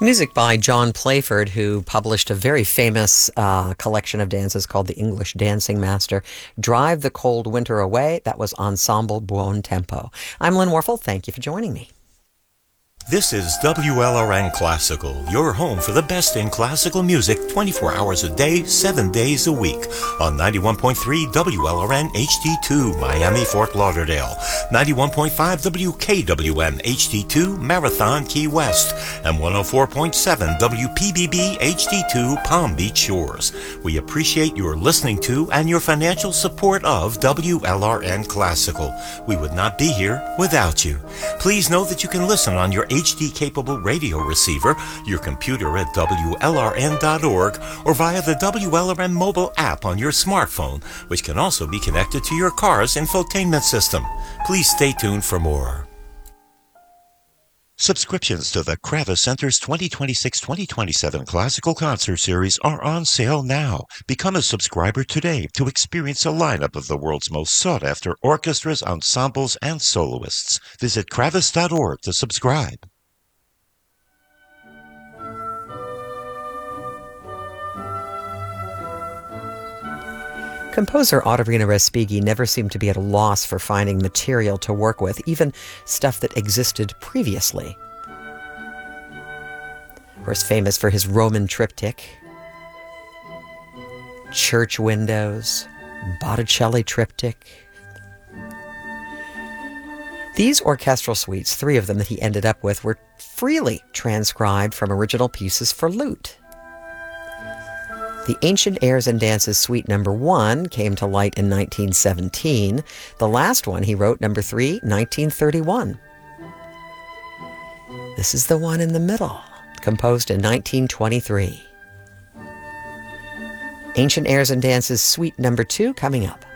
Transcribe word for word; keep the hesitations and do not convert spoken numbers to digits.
Music by John Playford, who published a very famous uh, collection of dances called The English Dancing Master. Drive the Cold Winter Away. That was Ensemble Buon Tempo. I'm Lynn Warfel. Thank you for joining me. This is W L R N Classical, your home for the best in classical music twenty-four hours a day, seven days a week. On ninety-one point three W L R N H D two, Miami, Fort Lauderdale. ninety-one point five W K W M H D two, Marathon, Key West. And one oh four point seven W P B B H D two, Palm Beach Shores. We appreciate your listening to and your financial support of W L R N Classical. We would not be here without you. Please know that you can listen on your H D-capable radio receiver, your computer at W L R N dot org, or via the W L R N mobile app on your smartphone, which can also be connected to your car's infotainment system. Please stay tuned for more. Subscriptions to the Kravis Center's twenty twenty-six twenty twenty-seven Classical Concert Series are on sale now. Become a subscriber today to experience a lineup of the world's most sought-after orchestras, ensembles, and soloists. Visit Kravis dot org to subscribe. Composer Ottavina Respighi never seemed to be at a loss for finding material to work with, even stuff that existed previously. Of course, famous for his Roman triptych, church windows, Botticelli triptych. These orchestral suites, three of them that he ended up with, were freely transcribed from original pieces for lute. The Ancient Airs and Dances Suite Number One came to light in nineteen seventeen. The last one he wrote, Number Three, nineteen thirty-one. This is the one in the middle, composed in nineteen twenty-three. Ancient Airs and Dances Suite Number Two coming up.